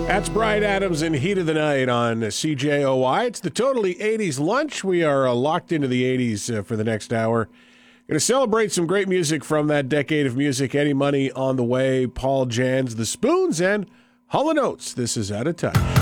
That's Bryan Adams in Heat of the Night on CJOI. It's the Totally 80s lunch. We are locked into the 80s for the next hour. Going to celebrate some great music from that decade of music. Eddie Money on the way, Paul Jan's The Spoons, and Hall & Oates. This is Out of Touch.